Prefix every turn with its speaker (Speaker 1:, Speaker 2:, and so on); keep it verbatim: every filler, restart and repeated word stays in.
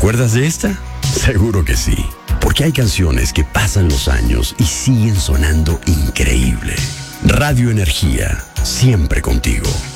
Speaker 1: acuerdas de esta? Seguro que sí, porque hay canciones que pasan los años y siguen sonando increíble. Radio Energía, siempre contigo.